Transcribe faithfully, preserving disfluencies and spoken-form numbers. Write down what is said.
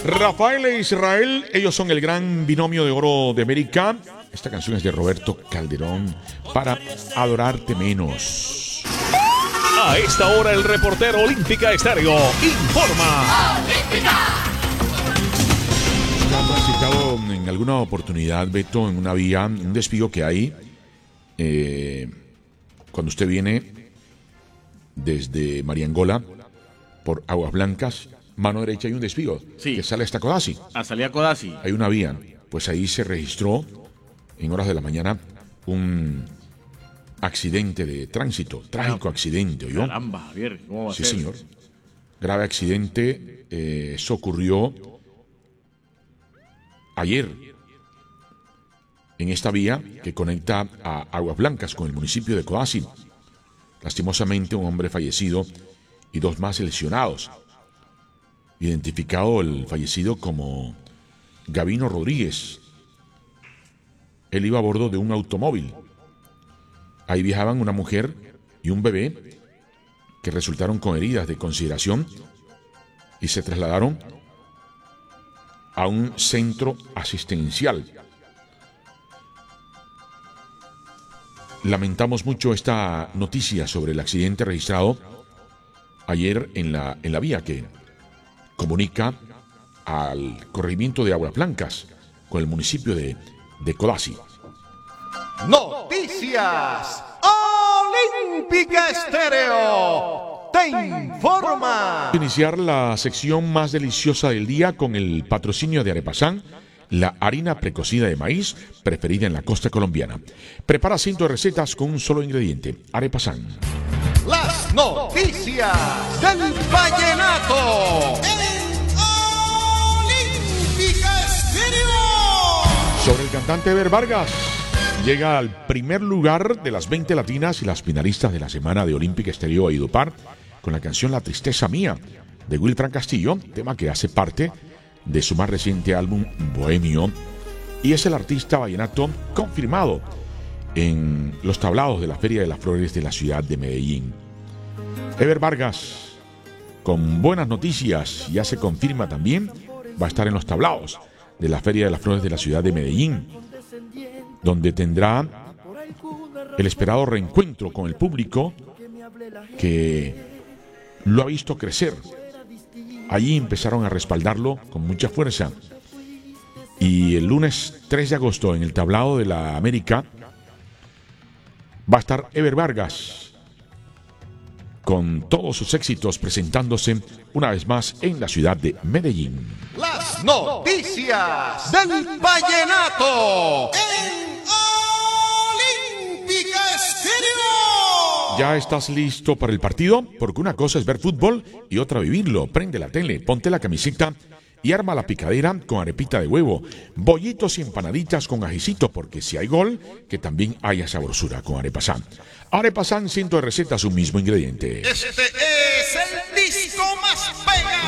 Rafael e Israel, ellos son el gran binomio de oro de América. Esta canción es de Roberto Calderón, Para Adorarte Menos. A esta hora el reportero Olímpica Estéreo informa. ¡Olímpica! ¿Usted ha transitado en alguna oportunidad, Beto, en una vía, un despido que hay eh, cuando usted viene desde Mariangola por Aguas Blancas? Mano derecha hay un despido sí. que sale hasta Codazzi. A salir a Codazzi. Hay una vía. Pues ahí se registró en horas de la mañana un accidente de tránsito. Trágico accidente, ¿oyó? Caramba, Javier, ¿cómo va a Sí, ser? señor. Grave accidente. Eh, eso ocurrió ayer en esta vía que conecta a Aguas Blancas con el municipio de Codazzi. Lastimosamente, un hombre fallecido y dos más lesionados. Identificado el fallecido como Gavino Rodríguez. Él iba a bordo de un automóvil. Ahí viajaban una mujer y un bebé que resultaron con heridas de consideración y se trasladaron a un centro asistencial. Lamentamos mucho esta noticia sobre el accidente registrado ayer en la, en la vía que comunica al corregimiento de Aguas Blancas con el municipio de, de Codazzi. Noticias Olímpica Estéreo te informa. Iniciar la sección más deliciosa del día con el patrocinio de Arepasán, la harina precocida de maíz preferida en la costa colombiana. Prepara cientos de recetas con un solo ingrediente, Arepasán. Las noticias del vallenato en Olímpica Estéreo. Sobre el cantante Ever Vargas, llega al primer lugar de las veinte latinas y las finalistas de la semana de Olímpica Estéreo Valledupar con la canción La Tristeza Mía de Wilfran Castillo, tema que hace parte de su más reciente álbum Bohemio, y es el artista vallenato confirmado en los tablados de la Feria de las Flores de la ciudad de Medellín. Ever Vargas, con buenas noticias, ya se confirma también, va a estar en los tablados de la Feria de las Flores de la ciudad de Medellín, donde tendrá el esperado reencuentro con el público que lo ha visto crecer. Allí empezaron a respaldarlo con mucha fuerza. Y el lunes tres de agosto en el tablado de la América va a estar Ever Vargas con todos sus éxitos presentándose una vez más en la ciudad de Medellín. Las noticias del vallenato en Olímpica Estéreo. ¿Ya estás listo para el partido? Porque una cosa es ver fútbol y otra vivirlo. Prende la tele, ponte la camiseta y arma la picadera con arepita de huevo, bollitos y empanaditas con ajicito, porque si hay gol, que también haya sabrosura con Arepasán. Arepasán, ciento de recetas, un mismo ingrediente. Este